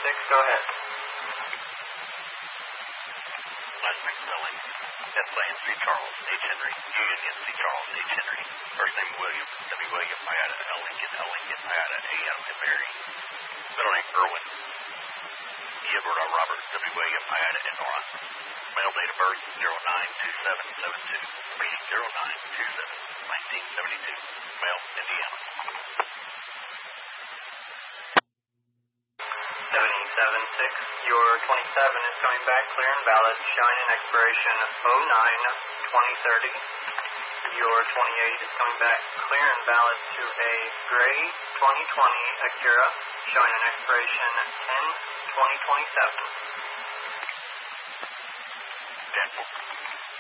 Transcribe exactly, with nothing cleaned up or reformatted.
six, go ahead. Last name spelling. S I N C Charles H. Henry. U N N C Charles H. Henry. First name William. W. William. Iota. L. Lincoln. L. Lincoln. Iota. A. Adam and Mary. Middle name Irwin. E. Edward R. Robert. W. William. Iota and Nora. Male date of birth zero nine two seven seven two. Meaning zero nine two seven nineteen seventy-two. Male, Indiana. seven six, your twenty-seven is coming back clear and valid, showing an expiration oh nine twenty thirty. Your twenty-eight is coming back clear and valid to a gray twenty twenty Acura, showing an expiration ten twenty twenty-seven. ten